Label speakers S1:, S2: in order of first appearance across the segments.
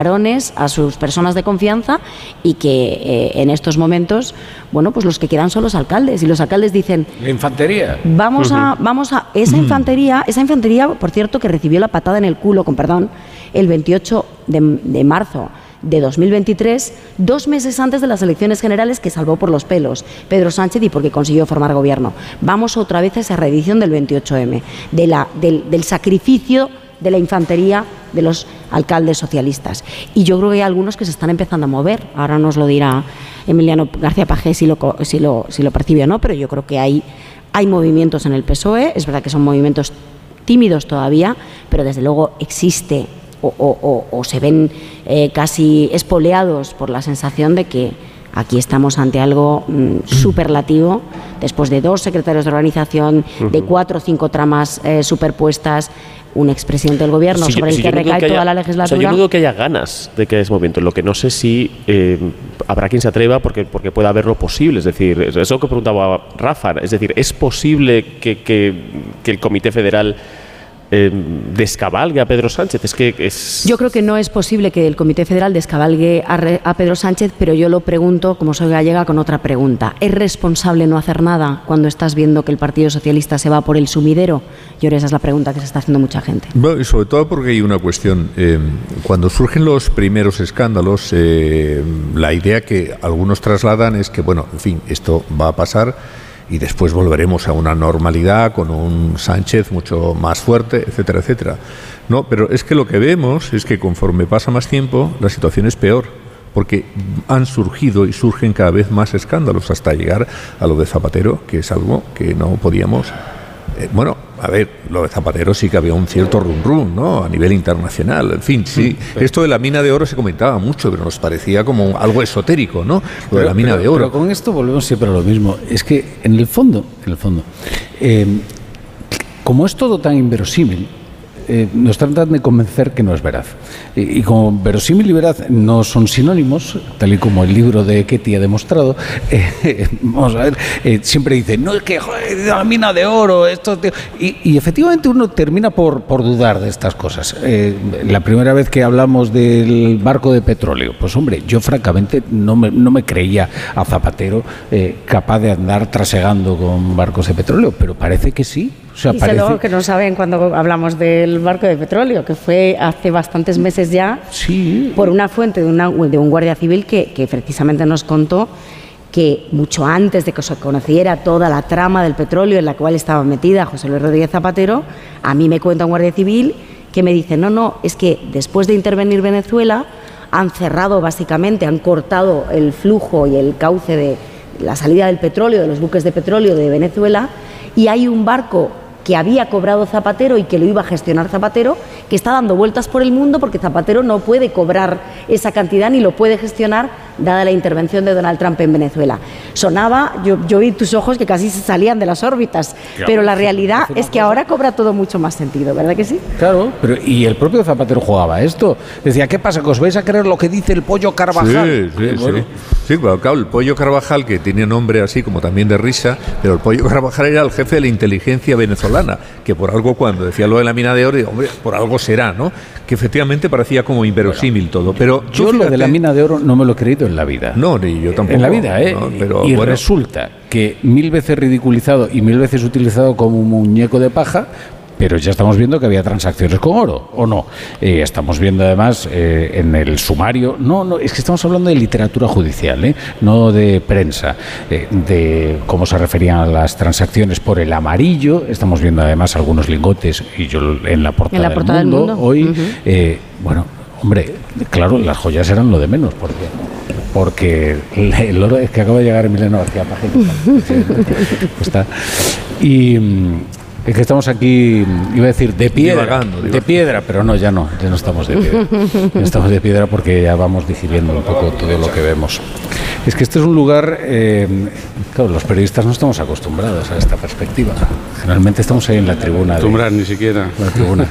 S1: varones, a sus personas de confianza, y que en estos momentos, bueno, pues los que quedan son los alcaldes, y los alcaldes dicen:
S2: la infantería.
S1: Vamos a esa infantería, por cierto, que recibió la patada en el culo, con perdón, el 28 de marzo de 2023, 2 meses antes de las elecciones generales, que salvó por los pelos Pedro Sánchez y porque consiguió formar gobierno. Vamos otra vez a esa reedición del 28M, del sacrificio de la infantería de los alcaldes socialistas. Y yo creo que hay algunos que se están empezando a mover. Ahora nos lo dirá Emiliano García Paje si lo percibe o no, pero yo creo que hay movimientos en el PSOE. Es verdad que son movimientos tímidos todavía, pero desde luego existe o se ven casi espoleados por la sensación de que aquí estamos ante algo superlativo, después de 2 secretarios de organización, de 4 o 5 tramas superpuestas, un expresidente del gobierno sobre el que recae toda la legislatura.
S3: O sea, yo no digo que haya ganas de que haya ese movimiento. Lo que no sé si habrá quien se atreva porque pueda haberlo posible. Es decir, es eso que preguntaba Rafa. Es decir, ¿es posible que el Comité Federal descabalgue a Pedro Sánchez?
S1: Yo creo que no es posible que el Comité Federal descabalgue a Pedro Sánchez, pero yo lo pregunto, como soy gallega, con otra pregunta. ¿Es responsable no hacer nada cuando estás viendo que el Partido Socialista se va por el sumidero? Yo creo que esa es la pregunta que se está haciendo mucha gente.
S4: Bueno, y sobre todo porque hay una cuestión. Cuando surgen los primeros escándalos, la idea que algunos trasladan es que, bueno, en fin, esto va a pasar y después volveremos a una normalidad con un Sánchez mucho más fuerte, etcétera, etcétera. No, pero es que lo que vemos es que conforme pasa más tiempo, la situación es peor, porque han surgido y surgen cada vez más escándalos hasta llegar a lo de Zapatero, que es algo que no podíamos... bueno, a ver, lo de Zapatero sí que había un cierto rum-rum, ¿no?, a nivel internacional. En fin, sí, esto de la mina de oro se comentaba mucho, pero nos parecía como algo esotérico, ¿no?, lo de la mina de oro.
S2: Pero con esto volvemos siempre a lo mismo. Es que, en el fondo, como es todo tan inverosímil, nos tratan de convencer que no es veraz. Y como verosímil y veraz no son sinónimos, tal y como el libro de Ketty ha demostrado, vamos a ver, siempre dice, no, es que joder, la mina de oro, esto... Y efectivamente uno termina por dudar de estas cosas. La primera vez que hablamos del barco de petróleo, pues hombre, yo francamente no me creía a Zapatero capaz de andar trasegando con barcos de petróleo, pero parece que sí. O sea,
S1: luego que no saben cuando hablamos del barco de petróleo, que fue hace bastantes meses ya,
S2: sí,
S1: por una fuente de un guardia civil que precisamente nos contó que mucho antes de que se conociera toda la trama del petróleo en la cual estaba metida José Luis Rodríguez Zapatero, a mí me cuenta un guardia civil que me dice, no, es que después de intervenir Venezuela han cerrado básicamente, han cortado el flujo y el cauce de la salida del petróleo, de los buques de petróleo de Venezuela, y hay un barco que había cobrado Zapatero y que lo iba a gestionar Zapatero, que está dando vueltas por el mundo porque Zapatero no puede cobrar esa cantidad ni lo puede gestionar dada la intervención de Donald Trump en Venezuela. Sonaba, yo vi tus ojos que casi se salían de las órbitas, claro, pero la realidad es que ahora cobra todo mucho más sentido, ¿verdad que sí?
S2: Claro, pero y el propio Zapatero jugaba esto. Decía, ¿qué pasa? ¿Que os vais a creer lo que dice el Pollo Carvajal?
S4: Sí, claro, el Pollo Carvajal, que tiene nombre así como también de risa, pero el Pollo Carvajal era el jefe de la inteligencia venezolana, que por algo cuando decía lo de la mina de oro, digo, hombre, por algo será, ¿no? Que efectivamente parecía como inverosímil todo, pero
S2: yo fíjate, lo de la mina de oro no me lo he creído en la vida.
S4: No, ni yo tampoco.
S2: En la vida, ¿eh?
S4: No, pero,
S2: y bueno, resulta que 1000 veces ridiculizado y 1000 veces utilizado como un muñeco de paja, pero ya estamos viendo que había transacciones con oro, ¿o no? Estamos viendo además en el sumario, no, es que estamos hablando de literatura judicial, no de prensa, de cómo se referían a las transacciones por el amarillo. Estamos viendo además algunos lingotes, y yo en la portada del Mundo hoy, bueno, hombre, claro, las joyas eran lo de menos, porque el oro es que acaba de llegar Emiliano García Paje, pues está, y es que estamos aquí, iba a decir, de piedra, de piedra, pero no, ya no estamos de piedra. Ya estamos de piedra porque ya vamos digiriendo un poco todo lo que vemos. Es que este es un lugar, claro, los periodistas no estamos acostumbrados a esta perspectiva. Generalmente estamos ahí en la tribuna.
S5: Ni siquiera.
S2: La tribuna.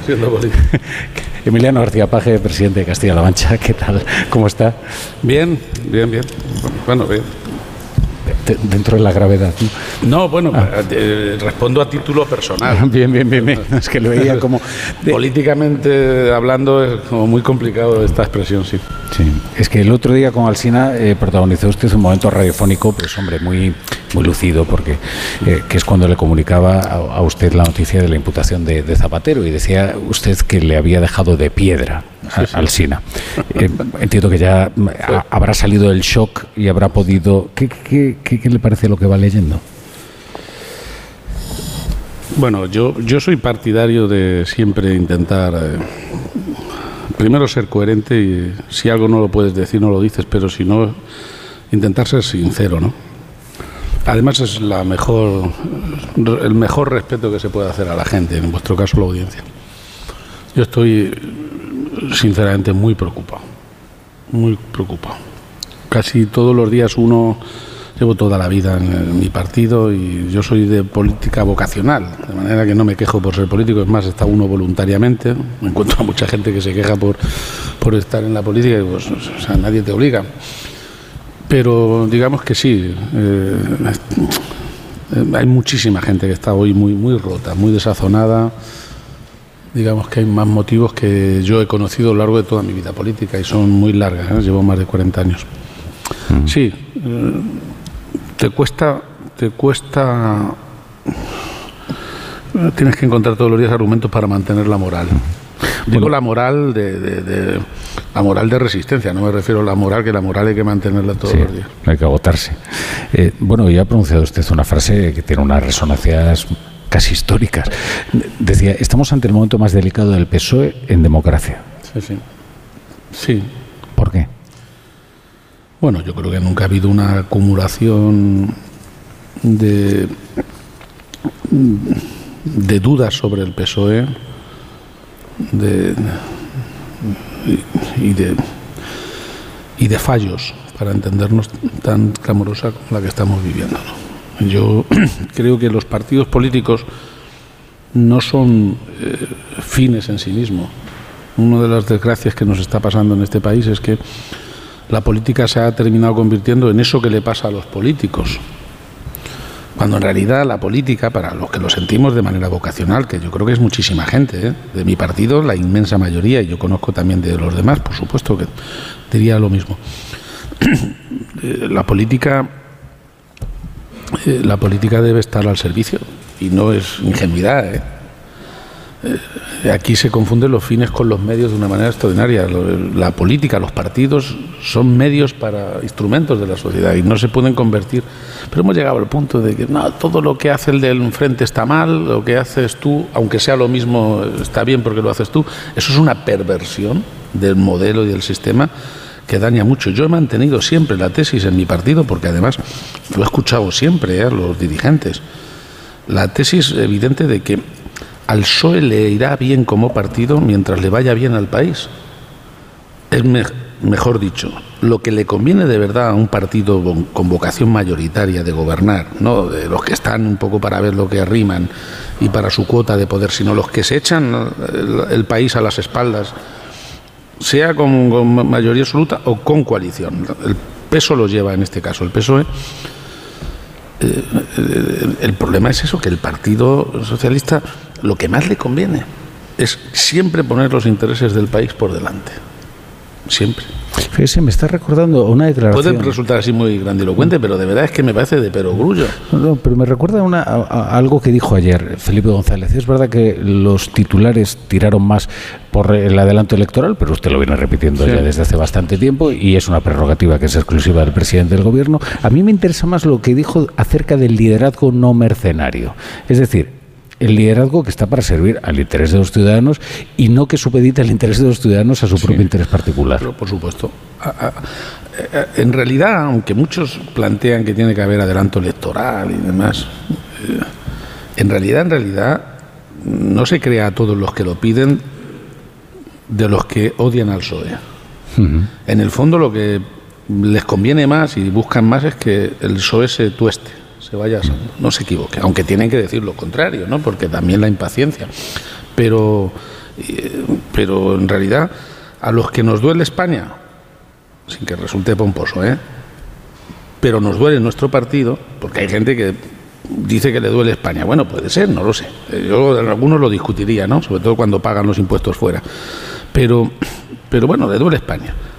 S2: Emiliano García Paje, presidente de Castilla-La Mancha, ¿qué tal? ¿Cómo está?
S5: Bien. Bueno, bien.
S2: dentro de la gravedad, ¿no?
S5: No, bueno, respondo a título personal.
S2: Bien. Es que lo veía como...
S5: Políticamente hablando es como muy complicado esta expresión, sí.
S2: Sí, es que el otro día con Alsina protagonizó usted un momento radiofónico, pues hombre, muy lucido, porque que es cuando le comunicaba a usted la noticia de la imputación de Zapatero, y decía usted que le había dejado de piedra a Alsina. Entiendo que ya habrá salido del shock y habrá podido... ¿Qué le parece lo que va leyendo?
S5: Bueno, yo soy partidario de siempre intentar primero ser coherente, y si algo no lo puedes decir no lo dices, pero si no, intentar ser sincero, ¿no? Además es el mejor respeto que se puede hacer a la gente, en vuestro caso la audiencia. Yo estoy sinceramente muy preocupado. Casi todos los días llevo toda la vida en mi partido y yo soy de política vocacional, de manera que no me quejo por ser político, es más, está uno voluntariamente. Me encuentro a mucha gente que se queja por estar en la política y pues, o sea, nadie te obliga. Pero digamos que sí, hay muchísima gente que está hoy muy rota, muy desazonada. Digamos que hay más motivos que yo he conocido a lo largo de toda mi vida política y son muy largas, ¿eh? Llevo más de 40 años. Sí, te cuesta, tienes que encontrar todos los días argumentos para mantener la moral. Digo la moral la moral de resistencia, no me refiero a la moral, que la moral hay que mantenerla todos los días.
S2: Hay que agotarse. Bueno, ya ha pronunciado usted una frase que tiene unas resonancias casi históricas. Decía, estamos ante el momento más delicado del PSOE en democracia.
S5: Sí.
S2: ¿Por qué?
S5: Bueno, yo creo que nunca ha habido una acumulación de dudas sobre el PSOE y de fallos, para entendernos, tan clamorosa como la que estamos viviendo, ¿no? Yo creo que los partidos políticos no son fines en sí mismos. Una de las desgracias que nos está pasando en este país es que la política se ha terminado convirtiendo en eso que le pasa a los políticos, cuando en realidad la política, para los que lo sentimos de manera vocacional, que yo creo que es muchísima gente, de mi partido, la inmensa mayoría, y yo conozco también de los demás, por supuesto que diría lo mismo. La política debe estar al servicio, y no es ingenuidad, Aquí se confunden los fines con los medios de una manera extraordinaria. La política, los partidos son medios instrumentos de la sociedad y no se pueden convertir. Pero hemos llegado al punto de que no, todo lo que hace el del enfrente está mal, lo que haces tú, aunque sea lo mismo, está bien porque lo haces tú. Eso es una perversión del modelo y del sistema que daña mucho. Yo he mantenido siempre la tesis en mi partido, porque además lo he escuchado siempre a los dirigentes, la tesis evidente de que al PSOE le irá bien como partido mientras le vaya bien al país. Es mejor dicho, lo que le conviene de verdad a un partido con vocación mayoritaria de gobernar, no de los que están un poco para ver lo que arriman y para su cuota de poder, sino los que se echan el país a las espaldas, sea con mayoría absoluta o con coalición. El peso lo lleva en este caso el PSOE. El problema es eso, que el Partido Socialista lo que más le conviene es siempre poner los intereses del país por delante. Siempre.
S2: Fíjese, me está recordando una declaración.
S5: Puede resultar así muy grandilocuente, pero de verdad es que me parece de perogrullo.
S2: No, pero me recuerda a algo que dijo ayer Felipe González. Es verdad que los titulares tiraron más por el adelanto electoral, pero usted lo viene repitiendo ya desde hace bastante tiempo y es una prerrogativa que es exclusiva del presidente del gobierno. A mí me interesa más lo que dijo acerca del liderazgo no mercenario. Es decir, el liderazgo que está para servir al interés de los ciudadanos y no que supedite el interés de los ciudadanos a su propio interés particular.
S5: Pero, por supuesto. En realidad, aunque muchos plantean que tiene que haber adelanto electoral y demás, en realidad no se crea a todos los que lo piden de los que odian al PSOE. En el fondo lo que les conviene más y buscan más es que el PSOE se tueste, se vaya, no se equivoque, aunque tienen que decir lo contrario, ¿no? Porque también la impaciencia. Pero en realidad, a los que nos duele España, sin que resulte pomposo, pero nos duele nuestro partido, porque hay gente que dice que le duele España. Bueno, puede ser, no lo sé. Yo algunos lo discutiría, ¿no? Sobre todo cuando pagan los impuestos fuera. Pero bueno, le duele España.